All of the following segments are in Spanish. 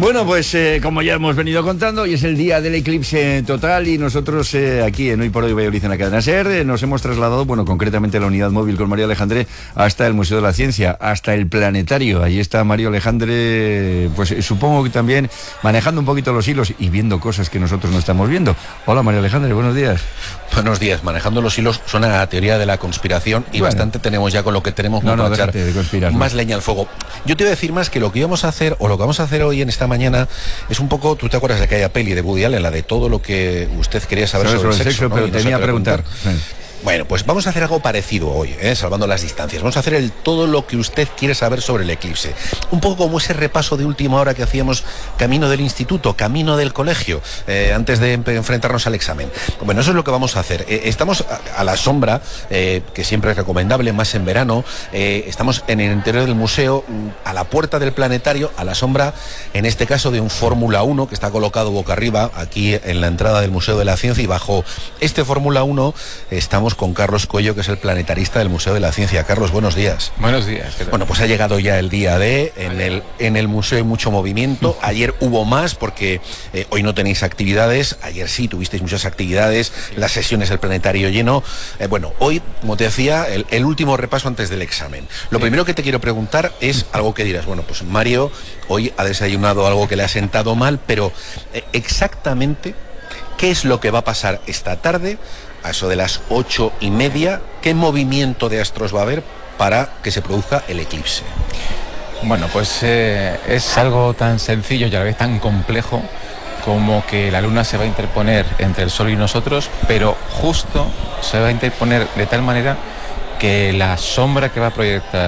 Bueno, pues como ya hemos venido contando, hoy es el día del eclipse total y nosotros aquí en Hoy por Hoy Valladolid en la cadena SER nos hemos trasladado, bueno, concretamente la unidad móvil con Mario Alejandre hasta el Museo de la Ciencia, hasta el Planetario. Allí está Mario Alejandre, pues supongo que también manejando un poquito los hilos y viendo cosas que nosotros no estamos viendo. Hola Mario Alejandre, buenos días. Buenos días. Manejando los hilos suena a teoría de la conspiración y bueno, bastante tenemos ya con lo que tenemos para echar más leña al fuego. Yo te voy a decir más que lo que íbamos a hacer o lo que vamos a hacer hoy en esta mañana es un poco, tú te acuerdas de aquella peli de Woody Allen, la de todo lo que usted quería saber sobre el sexo, ¿no? Pero tenía que preguntar. Bueno, pues vamos a hacer algo parecido hoy, salvando las distancias. Vamos a hacer todo lo que usted quiere saber sobre el eclipse. Un poco como ese repaso de última hora que hacíamos camino del instituto, camino del colegio, antes de enfrentarnos al examen. Bueno, eso es lo que vamos a hacer. Estamos a la sombra, que siempre es recomendable, más en verano. Estamos en el interior del museo, a la puerta del planetario, a la sombra, en este caso, de un Fórmula 1 que está colocado boca arriba, aquí en la entrada del Museo de la Ciencia, y bajo este Fórmula 1 estamos con Carlos Cuello, que es el planetarista del Museo de la Ciencia. Carlos, buenos días. Buenos días. Bueno, pues ha llegado ya el día D. En el museo hay mucho movimiento. Ayer hubo más porque hoy no tenéis actividades. Ayer sí tuvisteis muchas actividades. Las sesiones del planetario lleno. Bueno, hoy, como te decía, el último repaso antes del examen. Lo primero que te quiero preguntar es algo que dirás. Bueno, pues Mario hoy ha desayunado algo que le ha sentado mal, pero exactamente ¿qué es lo que va a pasar esta tarde? A eso de las 8:30, ¿qué movimiento de astros va a haber para que se produzca el eclipse? Bueno, pues es algo tan sencillo y a la vez tan complejo como que la luna se va a interponer entre el sol y nosotros, pero justo se va a interponer de tal manera que la sombra que va a proyectar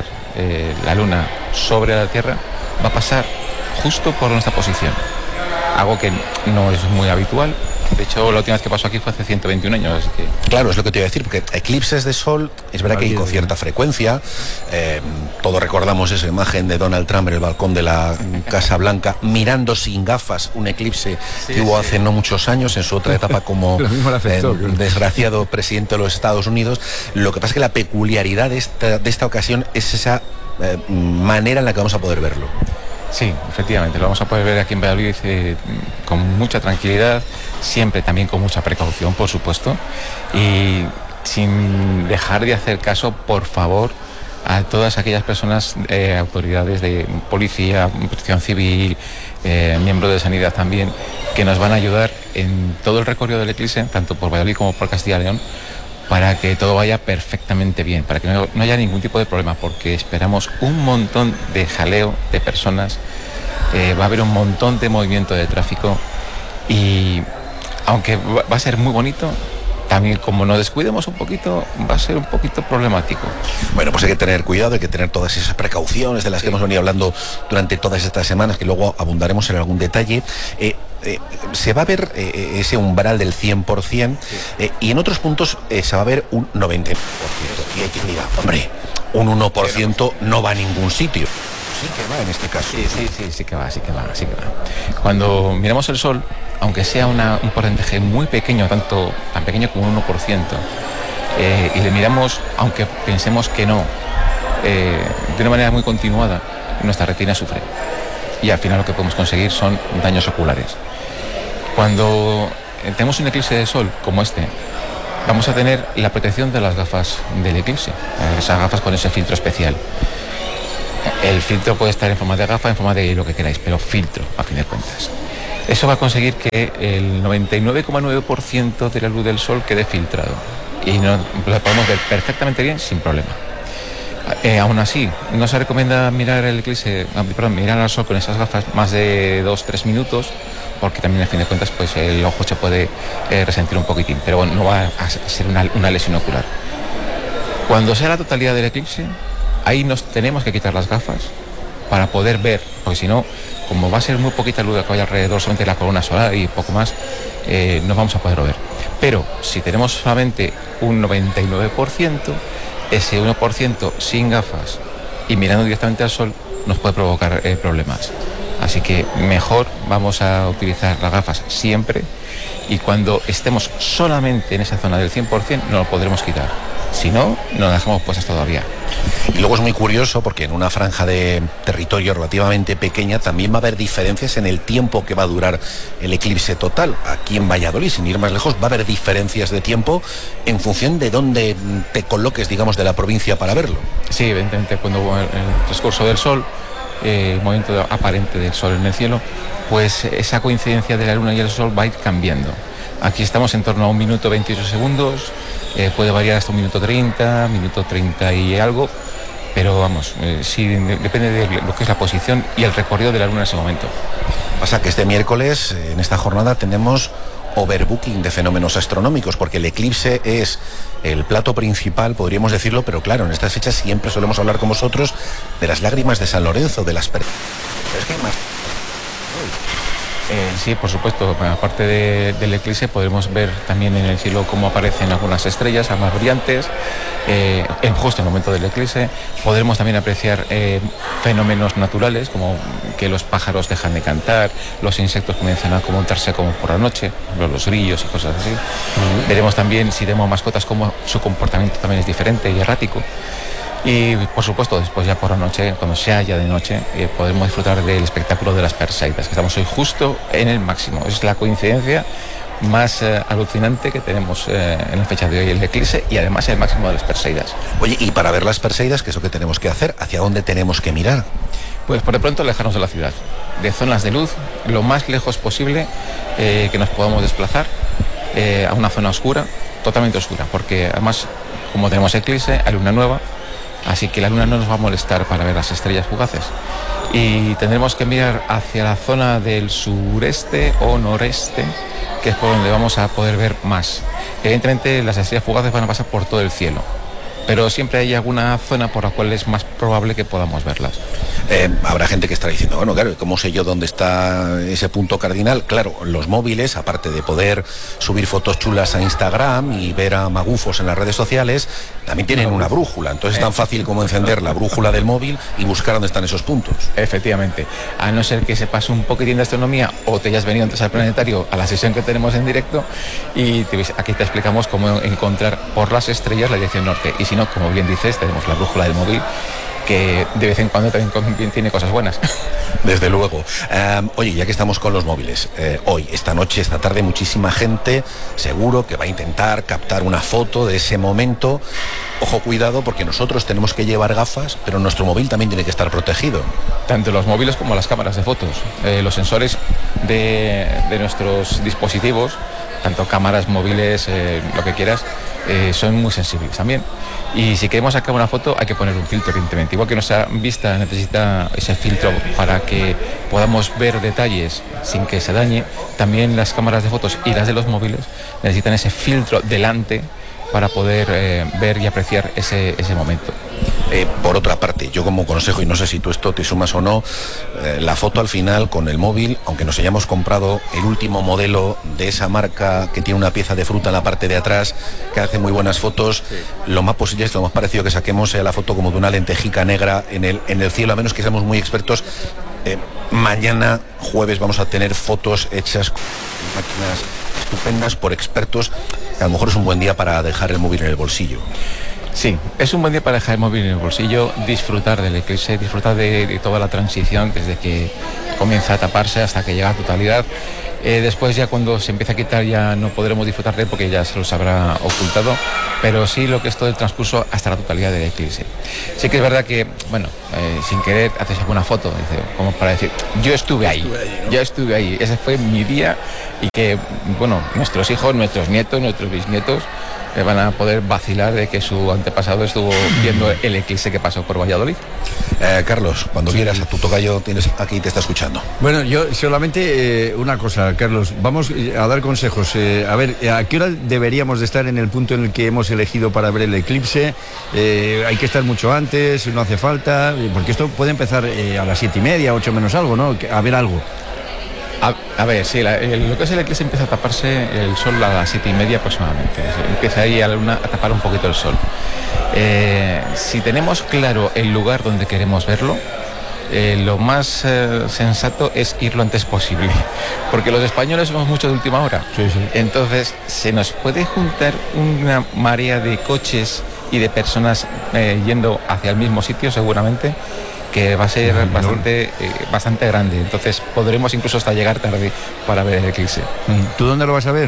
la luna sobre la Tierra va a pasar justo por nuestra posición. Algo que no es muy habitual. De hecho, la última vez que pasó aquí fue hace 121 años. Así que... Claro, es lo que te iba a decir, porque eclipses de sol, es verdad que hay con cierta frecuencia. Todos recordamos esa imagen de Donald Trump en el balcón de la Casa Blanca, mirando sin gafas un eclipse que hubo hace no muchos años, en su otra etapa como desgraciado presidente de los Estados Unidos. Lo que pasa es que la peculiaridad de esta ocasión es esa manera en la que vamos a poder verlo. Sí, efectivamente, lo vamos a poder ver aquí en Valladolid con mucha tranquilidad, siempre también con mucha precaución, por supuesto, y sin dejar de hacer caso, por favor, a todas aquellas personas, autoridades de policía, protección civil, miembros de sanidad también, que nos van a ayudar en todo el recorrido del eclipse, tanto por Valladolid como por Castilla y León, para que todo vaya perfectamente bien, para que no haya ningún tipo de problema, porque esperamos un montón de jaleo de personas, va a haber un montón de movimiento de tráfico y aunque va a ser muy bonito, también como nos descuidemos un poquito, va a ser un poquito problemático. Bueno, pues hay que tener cuidado, hay que tener todas esas precauciones de las que hemos venido hablando durante todas estas semanas, que luego abundaremos en algún detalle. Se va a ver ese umbral del 100%, y en otros puntos se va a ver un 90%. Y hay que mirar, hombre, un 1% no va a ningún sitio. Sí que va en este caso. Sí que va. Cuando miramos el sol, aunque sea un porcentaje muy pequeño, tan pequeño como un 1%, y le miramos, aunque pensemos que no, de una manera muy continuada, nuestra retina sufre. Y al final lo que podemos conseguir son daños oculares. Cuando tenemos un eclipse de sol como este, vamos a tener la protección de las gafas del eclipse, esas gafas con ese filtro especial. El filtro puede estar en forma de gafa, en forma de lo que queráis, pero filtro, a fin de cuentas. Eso va a conseguir que el 99,9% de la luz del sol quede filtrado y lo podemos ver perfectamente bien sin problema. Aún así, no se recomienda mirar mirar al sol con esas gafas más de 2-3 minutos, porque también a fin de cuentas pues el ojo se puede resentir un poquitín, pero bueno, no va a ser una lesión ocular. Cuando sea la totalidad del eclipse, ahí nos tenemos que quitar las gafas para poder ver, porque si no, como va a ser muy poquita luz que vaya alrededor, solamente la corona solar y poco más, no vamos a poderlo ver. Pero si tenemos solamente un 99%, ese 1% sin gafas y mirando directamente al sol nos puede provocar problemas. Así que mejor vamos a utilizar las gafas siempre, y cuando estemos solamente en esa zona del 100% no lo podremos quitar. Si no, nos dejamos puestas todavía. Y luego es muy curioso porque en una franja de territorio relativamente pequeña también va a haber diferencias en el tiempo que va a durar el eclipse total. Aquí en Valladolid, sin ir más lejos, va a haber diferencias de tiempo en función de dónde te coloques, digamos, de la provincia para verlo. Sí, evidentemente, cuando el transcurso del sol, el movimiento aparente del sol en el cielo, pues esa coincidencia de la luna y el sol va a ir cambiando. Aquí estamos en torno a 1 minuto 28 segundos, puede variar hasta 1 minuto 30, minuto 30 y algo, pero vamos, sí, depende de lo que es la posición y el recorrido de la luna en ese momento. Pasa que este miércoles, en esta jornada, tenemos overbooking de fenómenos astronómicos, porque el eclipse es el plato principal, podríamos decirlo, pero claro, en estas fechas siempre solemos hablar con vosotros de las lágrimas de San Lorenzo, de las... Pero es que hay más... Sí, por supuesto, aparte del eclipse podremos ver también en el cielo cómo aparecen algunas estrellas más brillantes, justo en el momento del eclipse. Podremos también apreciar fenómenos naturales, como que los pájaros dejan de cantar, los insectos comienzan a montarse como por la noche, los grillos y cosas así. Veremos también, si tenemos mascotas, cómo su comportamiento también es diferente y errático. Y por supuesto, después ya por la noche, cuando sea ya de noche, podemos disfrutar del espectáculo de las Perseidas, que estamos hoy justo en el máximo. Es la coincidencia más alucinante que tenemos en la fecha de hoy, el eclipse, y además el máximo de las Perseidas. Oye, y para ver las Perseidas, ¿qué es lo que tenemos que hacer? ¿Hacia dónde tenemos que mirar? Pues por de pronto alejarnos de la ciudad, de zonas de luz, lo más lejos posible que nos podamos desplazar a una zona oscura, totalmente oscura, porque además, como tenemos eclipse, hay luna nueva. Así que la luna no nos va a molestar para ver las estrellas fugaces. Y tendremos que mirar hacia la zona del sureste o noreste, que es por donde vamos a poder ver más. Evidentemente las estrellas fugaces van a pasar por todo el cielo, pero siempre hay alguna zona por la cual es más probable que podamos verlas. Habrá gente que estará diciendo, bueno, claro, ¿cómo sé yo dónde está ese punto cardinal? Claro, los móviles, aparte de poder subir fotos chulas a Instagram y ver a magufos en las redes sociales, también tienen una brújula. Entonces es tan fácil como encender la brújula del móvil y buscar dónde están esos puntos. Efectivamente, a no ser que sepas un poquitín de astronomía o te hayas venido antes al planetario a la sesión que tenemos en directo, y aquí te explicamos cómo encontrar por las estrellas la dirección norte. Y si no, como bien dices, tenemos la brújula del móvil, que de vez en cuando también tiene cosas buenas. Desde luego. Oye, ya que estamos con los móviles, hoy, esta noche, esta tarde, muchísima gente seguro que va a intentar captar una foto de ese momento. Ojo, cuidado, porque nosotros tenemos que llevar gafas, pero nuestro móvil también tiene que estar protegido. Tanto los móviles como las cámaras de fotos. Los sensores de nuestros dispositivos, tanto cámaras, móviles, lo que quieras, son muy sensibles también. Y si queremos sacar una foto hay que poner un filtro, evidentemente. Igual que nuestra vista necesita ese filtro para que podamos ver detalles sin que se dañe, también las cámaras de fotos y las de los móviles necesitan ese filtro delante para poder ver y apreciar ese momento. Por otra parte, yo como consejo, y no sé si tú esto te sumas o no, la foto al final con el móvil, aunque nos hayamos comprado el último modelo de esa marca que tiene una pieza de fruta en la parte de atrás, que hace muy buenas fotos, sí, lo más posible es lo más parecido que saquemos sea la foto como de una lentejica negra en el cielo, a menos que seamos muy expertos. Mañana, jueves, vamos a tener fotos hechas con máquinas estupendas por expertos. A lo mejor es un buen día para dejar el móvil en el bolsillo. Sí, es un buen día para dejar el móvil en el bolsillo, disfrutar del eclipse, disfrutar de toda la transición, desde que comienza a taparse hasta que llega a totalidad. Después ya cuando se empieza a quitar ya no podremos disfrutar de él porque ya se los habrá ocultado, pero sí lo que es todo el transcurso hasta la totalidad del eclipse. Sí que es verdad que, bueno, sin querer haces alguna foto, como para decir, yo estuve ahí, ese fue mi día, y que, bueno, nuestros hijos, nuestros nietos, nuestros bisnietos van a poder vacilar de que su antepasado estuvo viendo el eclipse que pasó por Valladolid. Carlos, cuando quieras, a tu tocayo tienes aquí, te está escuchando. Bueno, yo solamente una cosa, Carlos, vamos a dar consejos. A ver, ¿a qué hora deberíamos de estar en el punto en el que hemos elegido para ver el eclipse? Hay que estar mucho antes, no hace falta, porque esto puede empezar a las 7:30, 8 menos algo, ¿no? A ver algo. A ver, sí, lo que es el eclipse empieza a taparse el sol a las 7:30 aproximadamente. Empieza ahí a la luna a tapar un poquito el sol. Si tenemos claro el lugar donde queremos verlo, lo más sensato es ir lo antes posible, porque los españoles somos mucho de última hora. Sí, sí. Entonces se nos puede juntar una marea de coches y de personas yendo hacia el mismo sitio, seguramente, que va a ser bastante grande. Entonces podremos incluso hasta llegar tarde para ver el eclipse. ¿Tú dónde lo vas a ver?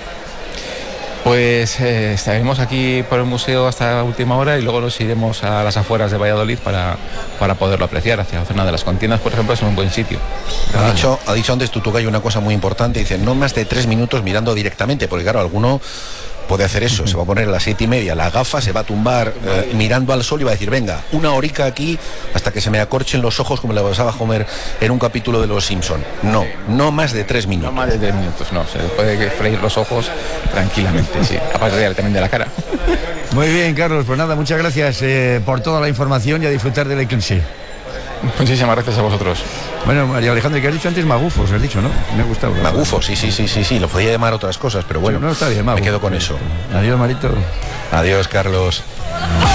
Pues estaremos aquí por el museo hasta última hora y luego nos iremos a las afueras de Valladolid para poderlo apreciar. Hacia la zona de las contiendas, por ejemplo, es un buen sitio. Ha dicho antes tu tocayo una cosa muy importante, dice, no más de 3 minutos mirando directamente, porque claro, alguno puede hacer eso, se va a poner a las 7:30 la gafa, se va a tumbar mirando al sol y va a decir, venga, una horica aquí hasta que se me acorchen los ojos como le pasaba a Homer en un capítulo de Los Simpson. No más de 3 minutos. No más de 3 minutos, no, se le puede freír los ojos tranquilamente, sí, aparte también de la cara. Muy bien, Carlos, pues nada, muchas gracias por toda la información y a disfrutar del eclipse. Muchísimas gracias a vosotros. Bueno, María Alejandra, que has dicho antes magufos, has dicho, ¿no? Me ha gustado. Magufos, sí, lo podía llamar otras cosas, pero bueno, no está bien, magufos, me quedo con eso. Adiós, Marito. Adiós, Carlos.